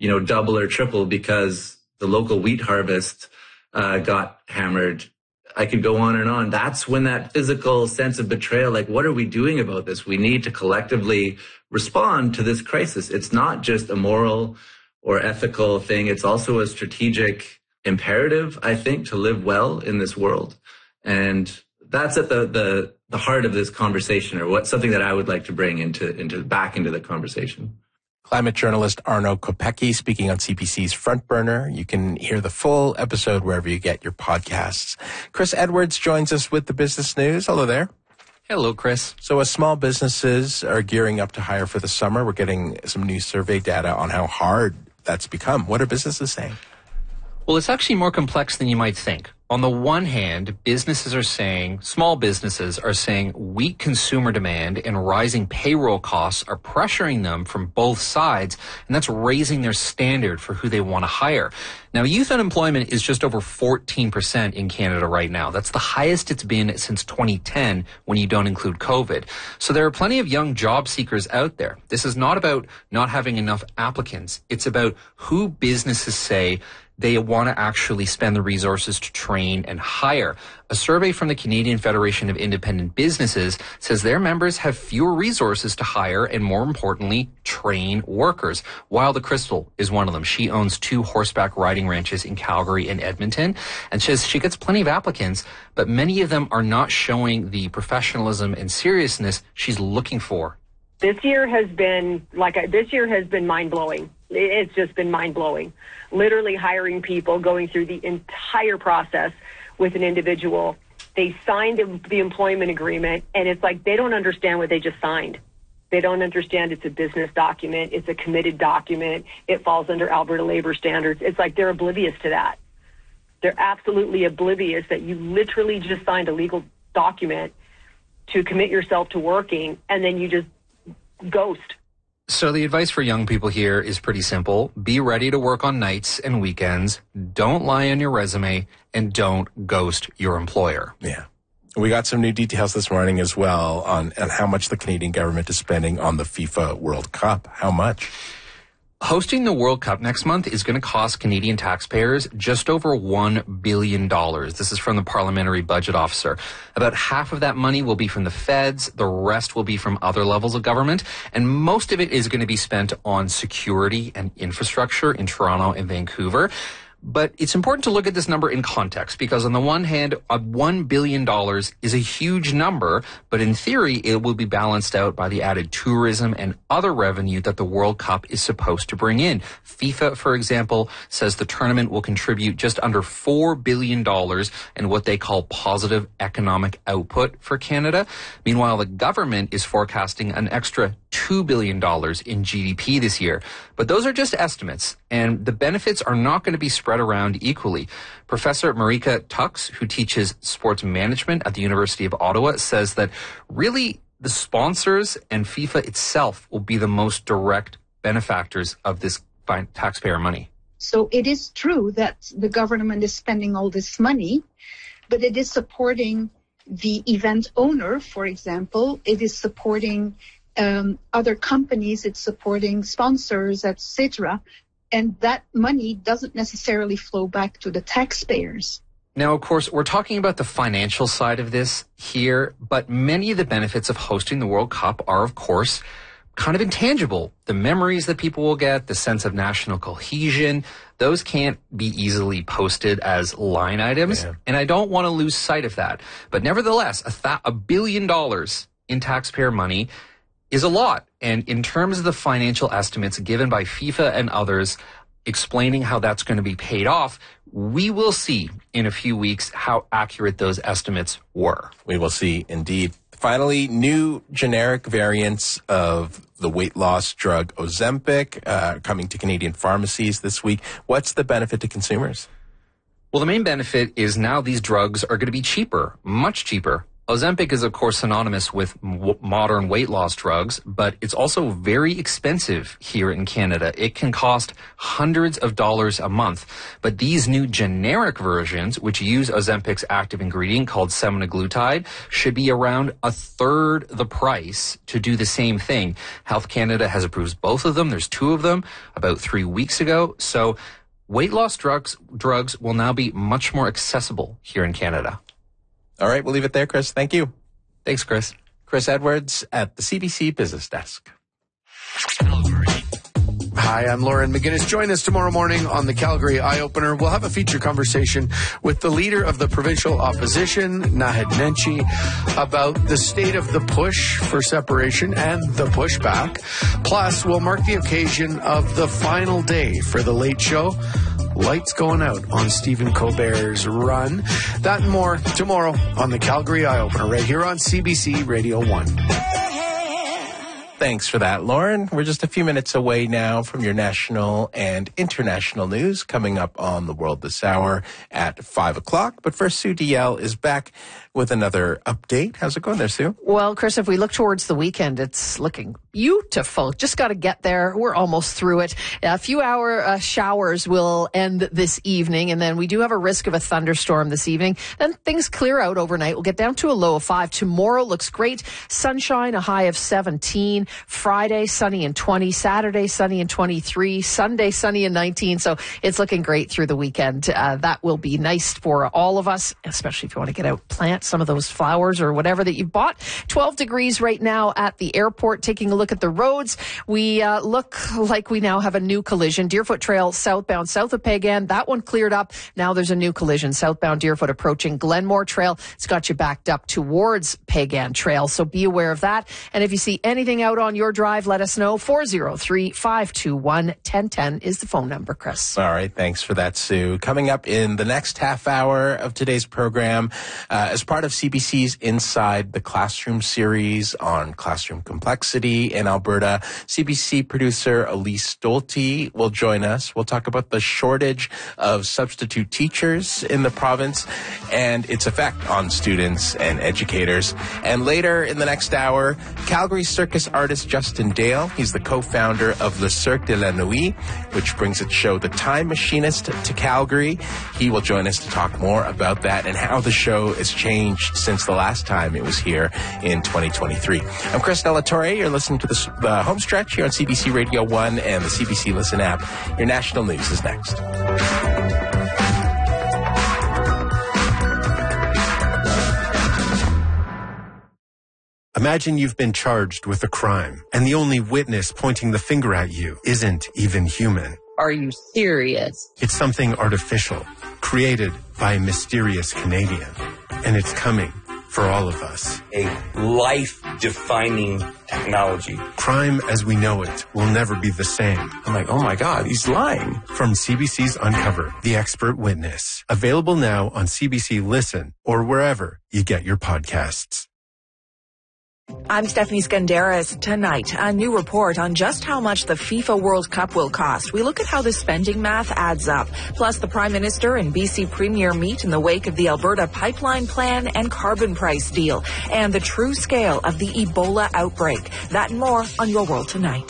double or triple because the local wheat harvest got hammered. I could go on and on. That's when that physical sense of betrayal, like, what are we doing about this? We need to collectively respond to this crisis. It's not just a moral or ethical thing. It's also a strategic imperative, I think, to live well in this world. And that's at the heart of this conversation, or something that I would like to bring back into the conversation. Climate journalist Arno Kopecky speaking on CBC's Front Burner. You can hear the full episode wherever you get your podcasts. Chris Edwards joins us with the business news. Hello there. Hello, Chris. So as small businesses are gearing up to hire for the summer, we're getting some new survey data on how hard that's become. What are businesses saying? Well, it's actually more complex than you might think. On the one hand, small businesses are saying weak consumer demand and rising payroll costs are pressuring them from both sides, and that's raising their standard for who they want to hire. Now, youth unemployment is just over 14% in Canada right now. That's the highest it's been since 2010 when you don't include COVID. So there are plenty of young job seekers out there. This is not about not having enough applicants. It's about who businesses say they want to actually spend the resources to train and hire. A survey from the Canadian Federation of Independent Businesses says their members have fewer resources to hire and, more importantly, train workers. Wild Crystal is one of them. She owns 2 horseback riding ranches in Calgary and Edmonton, and says she gets plenty of applicants, but many of them are not showing the professionalism and seriousness she's looking for. This year has been mind-blowing. It's just been mind-blowing. Literally hiring people, going through the entire process with an individual. They signed the employment agreement, and it's like they don't understand what they just signed. They don't understand it's a business document. It's a committed document. It falls under Alberta labor standards. It's like they're oblivious to that. They're absolutely oblivious that you literally just signed a legal document to commit yourself to working, and then you just ghost. So the advice for young people here is pretty simple. Be ready to work on nights and weekends. Don't lie on your resume, and don't ghost your employer. Yeah. We got some new details this morning as well on how much the Canadian government is spending on the FIFA World Cup. How much? Hosting the World Cup next month is going to cost Canadian taxpayers just over $1 billion. This is from the Parliamentary Budget Officer. About half of that money will be from the feds. The rest will be from other levels of government. And most of it is going to be spent on security and infrastructure in Toronto and Vancouver. But it's important to look at this number in context, because on the one hand, $1 billion is a huge number, but in theory, it will be balanced out by the added tourism and other revenue that the World Cup is supposed to bring in. FIFA, for example, says the tournament will contribute just under $4 billion in what they call positive economic output for Canada. Meanwhile, the government is forecasting an extra $2 billion in GDP this year. But those are just estimates, and the benefits are not going to be spread around equally. Professor Marika Tux, who teaches sports management at the University of Ottawa, says that really the sponsors and FIFA itself will be the most direct benefactors of this taxpayer money. So it is true that the government is spending all this money, but it is supporting the event owner, for example. It is supporting other companies, it's supporting sponsors, etc. And that money doesn't necessarily flow back to the taxpayers. Now, of course, we're talking about the financial side of this here, but many of the benefits of hosting the World Cup are, of course, kind of intangible. The memories that people will get, the sense of national cohesion, those can't be easily posted as line items. Yeah. And I don't want to lose sight of that. But nevertheless, $1 billion in taxpayer money is a lot. And in terms of the financial estimates given by FIFA and others explaining how that's going to be paid off, we will see in a few weeks how accurate those estimates were. We will see indeed. Finally, new generic variants of the weight loss drug Ozempic coming to Canadian pharmacies this week. What's the benefit to consumers? Well, the main benefit is now these drugs are going to be cheaper, much cheaper Ozempic is, of course, synonymous with modern weight loss drugs, but it's also very expensive here in Canada. It can cost hundreds of dollars a month. But these new generic versions, which use Ozempic's active ingredient called semaglutide, should be around a third the price to do the same thing. Health Canada has approved both of them. There's 2 of them about 3 weeks ago. So weight loss drugs will now be much more accessible here in Canada. All right, we'll leave it there, Chris. Thank you. Thanks, Chris. Chris Edwards at the CBC Business Desk. Hi, I'm Lauren McGinnis. Join us tomorrow morning on the Calgary Eye Opener. We'll have a feature conversation with the leader of the provincial opposition, Naheed Nenshi, about the state of the push for separation and the pushback. Plus, we'll mark the occasion of the final day for The Late Show. Lights going out on Stephen Colbert's run. That and more tomorrow on the Calgary Eye Opener right here on CBC Radio 1. Thanks for that, Lauren. We're just a few minutes away now from your national and international news coming up on The World This Hour at 5 o'clock. But first, Sue DL is back with another update. How's it going there, Sue? Well, Chris, if we look towards the weekend, it's looking beautiful. Just got to get there. We're almost through it. A few hour showers will end this evening, and then we do have a risk of a thunderstorm this evening. Then things clear out overnight. We'll get down to a low of 5. Tomorrow looks great. Sunshine, a high of 17. Friday, sunny and 20. Saturday, sunny and 23. Sunday, sunny and 19. So it's looking great through the weekend. That will be nice for all of us, especially if you want to get out, plant some of those flowers or whatever that you bought. 12 degrees right now at the airport. Taking a look at the roads, we look like we now have a new collision. Deerfoot Trail southbound south of Pagan. That one cleared up. Now there's a new collision. Southbound Deerfoot approaching Glenmore Trail. It's got you backed up towards Pagan Trail. So be aware of that. And if you see anything out on your drive, let us know. 403-521-1010 is the phone number, Chris. All right. Thanks for that, Sue. Coming up in the next half hour of today's program, as part of CBC's Inside the Classroom series on classroom complexity in Alberta, CBC producer Elise Stolte will join us. We'll talk about the shortage of substitute teachers in the province and its effect on students and educators. And later in the next hour, Calgary circus artist Justin Dale. He's the co-founder of Le Cirque de la Nuit, which brings its show The Time Machinist to Calgary. He will join us to talk more about that and how the show has changed since the last time it was here in 2023. I'm Chris Delatorre. You're listening to the home stretch here on CBC Radio 1 and the CBC Listen app. Your national news is next. Imagine you've been charged with a crime, and the only witness pointing the finger at you isn't even human. Are you serious? It's something artificial, created by a mysterious Canadian. And it's coming for all of us. A life-defining technology. Crime as we know it will never be the same. I'm like, oh my God, he's lying. From CBC's Uncover, The Expert Witness. Available now on CBC Listen or wherever you get your podcasts. I'm Stephanie Skandaris. Tonight, a new report on just how much the FIFA World Cup will cost. We look at how the spending math adds up. Plus, the Prime Minister and BC Premier meet in the wake of the Alberta pipeline plan and carbon price deal, and the true scale of the Ebola outbreak. That and more on Your World Tonight.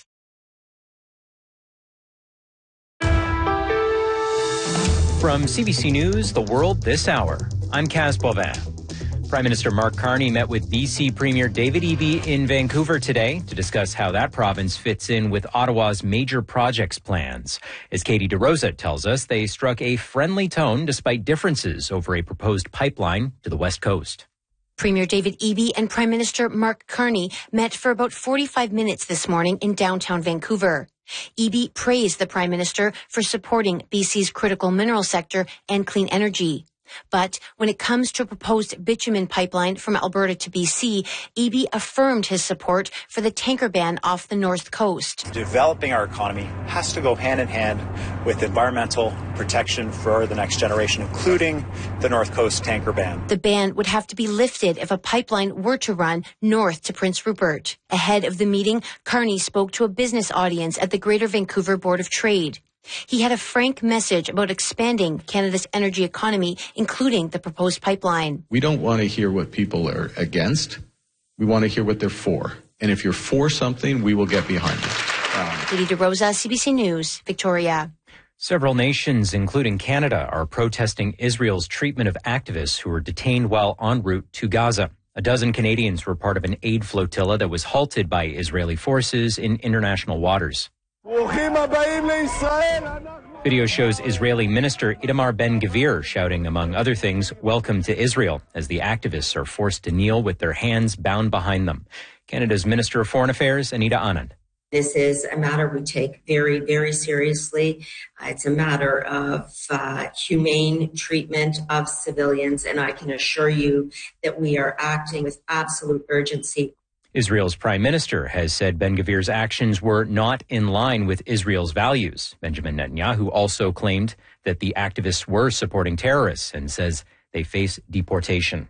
From CBC News, The World This Hour, I'm Kaz Bovin. Prime Minister Mark Carney met with BC Premier David Eby in Vancouver today to discuss how that province fits in with Ottawa's major projects plans. As Katie DeRosa tells us, they struck a friendly tone despite differences over a proposed pipeline to the West Coast. Premier David Eby and Prime Minister Mark Carney met for about 45 minutes this morning in downtown Vancouver. Eby praised the Prime Minister for supporting BC's critical mineral sector and clean energy. But when it comes to a proposed bitumen pipeline from Alberta to BC, Eby affirmed his support for the tanker ban off the north coast. Developing our economy has to go hand in hand with environmental protection for the next generation, including the north coast tanker ban. The ban would have to be lifted if a pipeline were to run north to Prince Rupert. Ahead of the meeting, Carney spoke to a business audience at the Greater Vancouver Board of Trade. He had a frank message about expanding Canada's energy economy, including the proposed pipeline. We don't want to hear what people are against. We want to hear what they're for. And if you're for something, we will get behind it. Katie DeRosa, CBC News, Victoria. Several nations, including Canada, are protesting Israel's treatment of activists who were detained while en route to Gaza. A dozen Canadians were part of an aid flotilla that was halted by Israeli forces in international waters. Video shows Israeli Minister Itamar Ben-Gvir shouting, among other things, "Welcome to Israel," as the activists are forced to kneel with their hands bound behind them. Canada's Minister of Foreign Affairs, Anita Anand. This is a matter we take very, very seriously. It's a matter of humane treatment of civilians, and I can assure you that we are acting with absolute urgency. Israel's prime minister has said Ben-Gvir's actions were not in line with Israel's values. Benjamin Netanyahu also claimed that the activists were supporting terrorists and says they face deportation.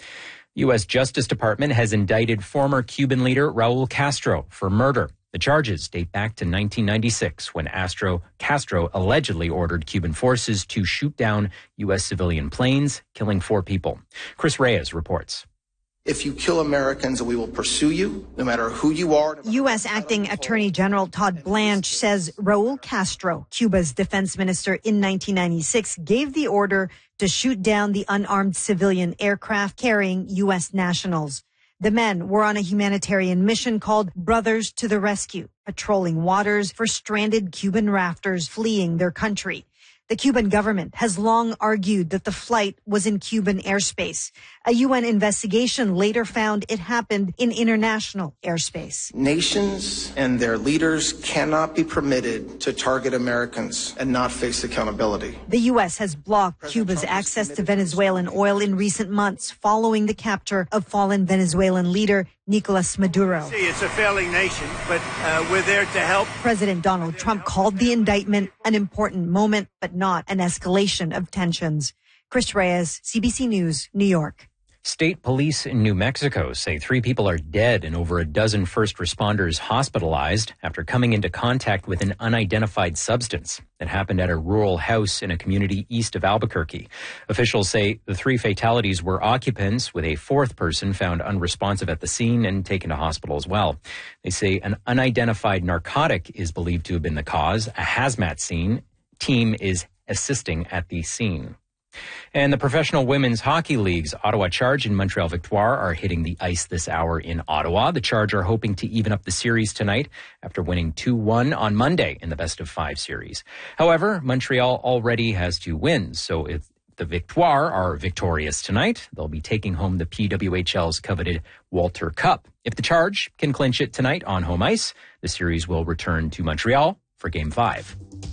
U.S. Justice Department has indicted former Cuban leader Raul Castro for murder. The charges date back to 1996 when Castro allegedly ordered Cuban forces to shoot down U.S. civilian planes, killing 4 people. Chris Reyes reports. If you kill Americans, we will pursue you, no matter who you are. U.S. Acting Attorney General Todd Blanche says Raul Castro, Cuba's defense minister in 1996, gave the order to shoot down the unarmed civilian aircraft carrying U.S. nationals. The men were on a humanitarian mission called Brothers to the Rescue, patrolling waters for stranded Cuban rafters fleeing their country. The Cuban government has long argued that the flight was in Cuban airspace. A UN investigation later found it happened in international airspace. Nations and their leaders cannot be permitted to target Americans and not face accountability. The U.S. has blocked Cuba's access to Venezuelan oil in recent months following the capture of fallen Venezuelan leader Nicolas Maduro. It's a failing nation, but we're there to help. President Donald Trump called the indictment an important moment, but not an escalation of tensions. Chris Reyes, CBC News, New York. State police in New Mexico say 3 people are dead and over a dozen first responders hospitalized after coming into contact with an unidentified substance. It happened at a rural house in a community east of Albuquerque. Officials say the 3 fatalities were occupants, with a 4th person found unresponsive at the scene and taken to hospital as well. They say an unidentified narcotic is believed to have been the cause. A hazmat team is assisting at the scene. And the Professional Women's Hockey League's Ottawa Charge and Montreal Victoire are hitting the ice this hour in Ottawa. The Charge are hoping to even up the series tonight after winning 2-1 on Monday in the best-of-5 series. However, Montreal already has 2 wins, so if the Victoire are victorious tonight, they'll be taking home the PWHL's coveted Walter Cup. If the Charge can clinch it tonight on home ice, the series will return to Montreal for Game 5.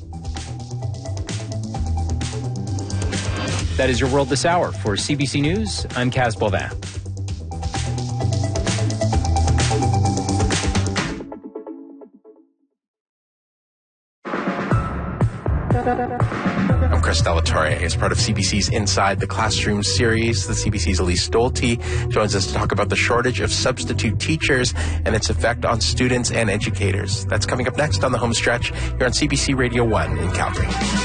That is your World This Hour. For CBC News, I'm Kaz Bovin. I'm Chris Delatorre. As part of CBC's Inside the Classroom series, the CBC's Elise Stolte joins us to talk about the shortage of substitute teachers and its effect on students and educators. That's coming up next on the home stretch here on CBC Radio 1 in Calgary.